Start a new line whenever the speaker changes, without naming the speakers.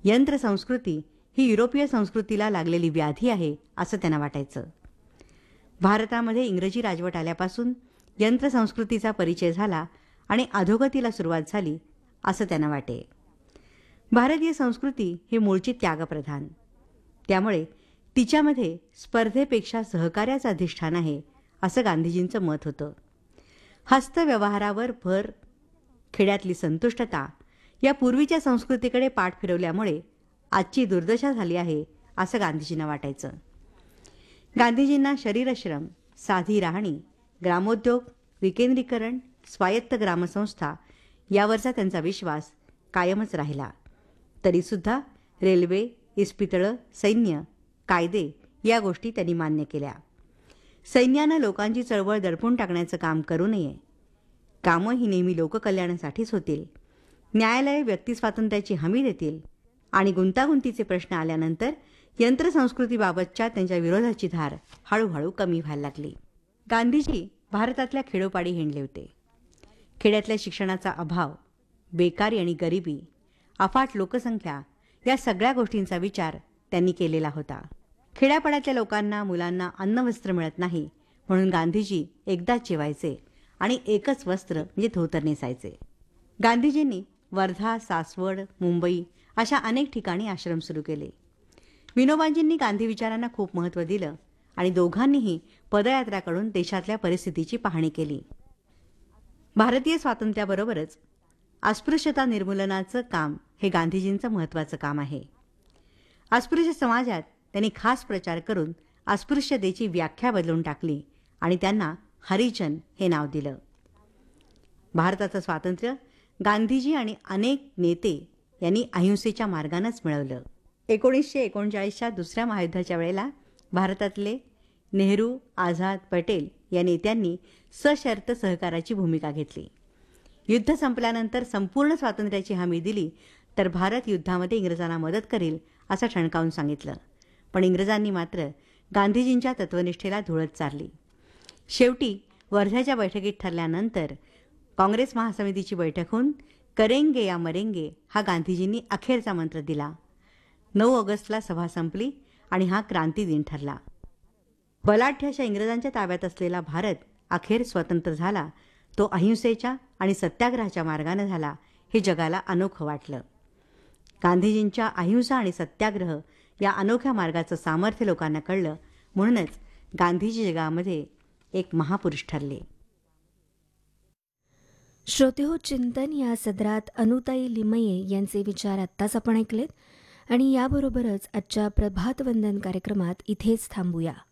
यंत्र संस्कृती ही युरोपीय संस्कृतीला लागलेली व्याधी आहे असं त्यांना वाटायचं. भारतामध्ये इंग्रजी राजवट आल्यापासून यंत्र संस्कृतीचा परिचय झाला आणि अधोगतीला सुरुवात झाली असं त्यांना वाटे. भारतीय संस्कृती ही मूळची त्यागप्रधान, त्यामुळे तिच्यामध्ये स्पर्धेपेक्षा सहकार्याचं अधिष्ठान आहे असं गांधीजींचं मत होतं. हस्तव्यवहारावर भर, खेड्यातली संतुष्टता या पूर्वीच्या संस्कृतीकडे पाठ फिरवल्यामुळे आजची दुर्दशा झाली आहे असं गांधीजींना वाटायचं. गांधीजींना शरीरश्रम, साधी राहणी, ग्रामोद्योग, विकेंद्रीकरण, स्वायत्त ग्रामसंस्था यावरचा त्यांचा विश्वास कायमच राहिला. तरीसुद्धा रेल्वे, इस्पितळं, सैन्य, कायदे या गोष्टी त्यांनी मान्य केल्या. सैन्यानं लोकांची चळवळ दडपून टाकण्याचं काम करू नये. कामं ही नेहमी लोककल्याणासाठीच होतील. न्यायालय व्यक्तिस्वातंत्र्याची हमी देतील आणि गुंतागुंतीचे प्रश्न आल्यानंतर यंत्रसंस्कृतीबाबतच्या त्यांच्या विरोधाची धार हळूहळू कमी व्हायला लागली. गांधीजी भारतातल्या खेडोपाडी हिंडले होते. खेड्यातल्या शिक्षणाचा अभाव, बेकारी आणि गरिबी, अफाट लोकसंख्या या सगळ्या गोष्टींचा विचार त्यांनी केलेला होता. खेड्यापाड्यातल्या लोकांना, मुलांना अन्नवस्त्र मिळत नाही म्हणून गांधीजी एकदाच जेवायचे आणि एकच वस्त्र म्हणजे धोतर नेसायचे. गांधीजींनी वर्धा, सासवड, मुंबई अशा अनेक ठिकाणी आश्रम सुरू केले. विनोबाजींनी गांधी विचारांना खूप महत्त्व दिलं आणि दोघांनीही पदयात्रा करून देशातल्या परिस्थितीची पाहणी केली. भारतीय स्वातंत्र्याबरोबरच अस्पृश्यता निर्मूलनाचं काम हे गांधीजींचं महत्त्वाचं काम आहे. अस्पृश्य समाजात त्यांनी खास प्रचार करून अस्पृश्यतेची व्याख्या बदलून टाकली आणि त्यांना हरिजन हे नाव दिलं. भारताचं स्वातंत्र्य गांधीजी आणि अनेक नेते यांनी अहिंसेच्या मार्गानंच मिळवलं. 1939च्या दुसऱ्या महायुद्धाच्या वेळेला भारतातले नेहरू, आझाद, पटेल या नेत्यांनी सशर्त सहकाराची भूमिका घेतली. युद्ध संपल्यानंतर संपूर्ण स्वातंत्र्याची हमी दिली तर भारत युद्धामध्ये इंग्रजांना मदत करेल असं ठणकावून सांगितलं. पण इंग्रजांनी मात्र गांधीजींच्या तत्वनिष्ठेला धुळत चारली. शेवटी वर्ध्याच्या बैठकीत ठरल्यानंतर काँग्रेस महासमितीची बैठक होऊन करेंगे या मरेंगे हा गांधीजींनी अखेरचा मंत्र दिला. 9 ऑगस्टला सभा संपली आणि हा क्रांती दिन ठरला. बलाढ्य अशा इंग्रजांच्या ताब्यात असलेला भारत अखेर स्वतंत्र झाला. तो अहिंसेच्या आणि सत्याग्रहाच्या मार्गाने झाला हे जगाला अनोखं वाटलं. गांधीजींच्या अहिंसा आणि सत्याग्रह या अनोख्या मार्गाचं सामर्थ्य लोकांना कळलं, म्हणूनच गांधीजी जगामध्ये एक महापुरुष ठरले.
श्रोतेहो, चिंतन या सदरात अनुताई लिमये यांचे विचार आत्ताच आपण ऐकलेत आणि याबरोबरच आजच्या प्रभातवंदन कार्यक्रमात इथेच थांबूया.